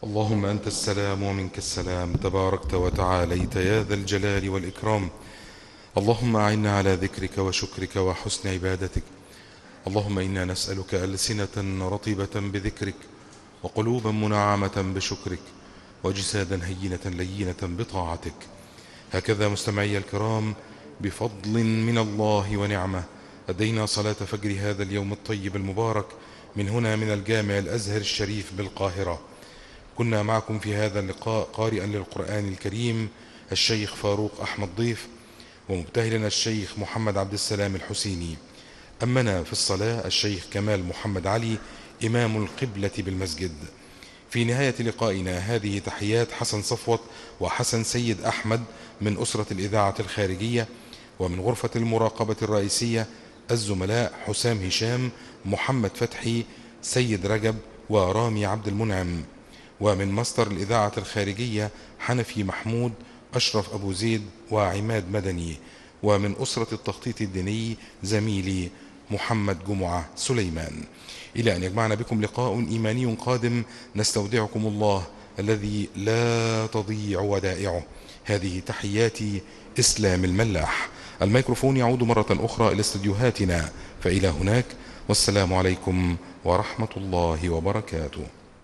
اللهم أنت السلام ومنك السلام، تباركت وتعاليت يا ذا الجلال والإكرام. اللهم أعنا على ذكرك وشكرك وحسن عبادتك. اللهم إنا نسألك ألسنة رطبة بذكرك، وقلوبا منعمة بشكرك، وجسادا هينة لينة بطاعتك. هكذا مستمعي الكرام، بفضل من الله ونعمة أدينا صلاة فجر هذا اليوم الطيب المبارك من هنا من الجامع الأزهر الشريف بالقاهرة. كنا معكم في هذا اللقاء قارئا للقرآن الكريم الشيخ فاروق أحمد ضيف، ومبتهلا الشيخ محمد عبد السلام الحسيني. أمنا في الصلاة الشيخ كمال محمد علي إمام القبلة بالمسجد. في نهاية لقائنا هذه تحيات حسن صفوت وحسن سيد أحمد من أسرة الإذاعة الخارجية، ومن غرفة المراقبة الرئيسية الزملاء حسام هشام، محمد فتحي، سيد رجب، ورامي عبد المنعم. ومن مصدر الإذاعة الخارجية حنفي محمود، أشرف أبو زيد، وعماد مدني. ومن أسرة التخطيط الديني زميلي محمد جمعة سليمان. إلى أن يجمعنا بكم لقاء إيماني قادم، نستودعكم الله الذي لا تضيع ودائعه. هذه تحياتي إسلام الملاح. الميكروفون يعود مرة أخرى إلى استديوهاتنا، فإلى هناك، والسلام عليكم ورحمة الله وبركاته.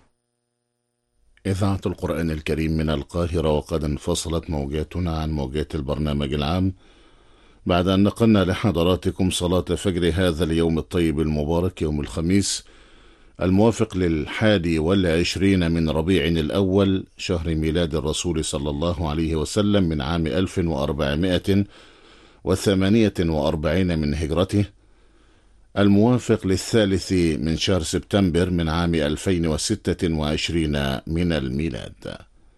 إذاعة القرآن الكريم من القاهرة، وقد انفصلت موجاتنا عن موجات البرنامج العام بعد أن نقلنا لحضراتكم صلاة فجر هذا اليوم الطيب المبارك، يوم الخميس الموافق ل21 من ربيع الأول شهر ميلاد الرسول صلى الله عليه وسلم من عام 1448 من هجرته، الموافق للثالث من شهر سبتمبر من عام 2026 من الميلاد.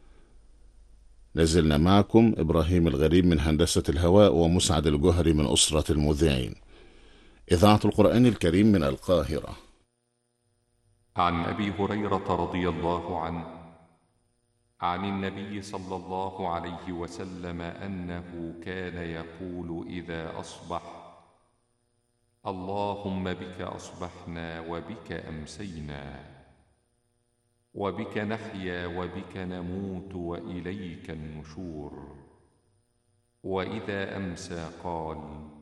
نزلنا معكم إبراهيم الغريب من هندسة الهواء، ومسعد الجهري من أسرة المذيعين. إذاعة القرآن الكريم من القاهرة. عن أبي هريرة رضي الله عنه عن النبي صلى الله عليه وسلم أنه كان يقول إذا أصبح: اللهم بك أصبحنا وبك أمسينا، وبك نحيا وبك نموت وإليك النشور. وإذا أمسى قال: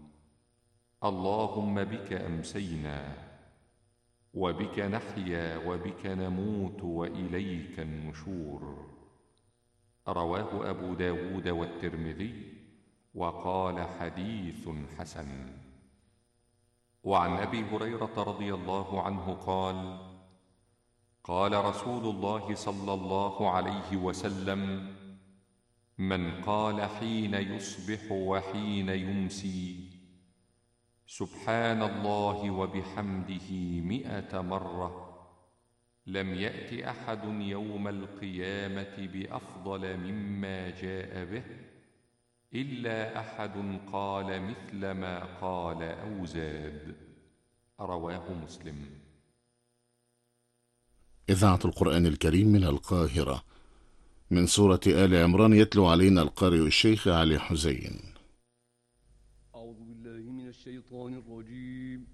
اللهم بك أمسينا، وبك نحيا وبك نموت وإليك النشور. رواه أبو داود والترمذي، وقال حديث حسن. وعن أبي هريرة رضي الله عنه قال: قال رسول الله صلى الله عليه وسلم: من قال حين يصبح وحين يمسي سبحان الله وبحمده 100 مرة، لم يأت أحد يوم القيامة بأفضل مما جاء به إلا أحد قال مثل ما قال أو زاد. رواه مسلم. إذاعة القرآن الكريم من القاهرة. من سورة آل عمران يتلو علينا القارئ الشيخ علي حزين. أعوذ بالله من الشيطان الرجيم.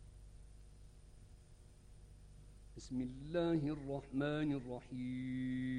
بسم الله الرحمن الرحيم.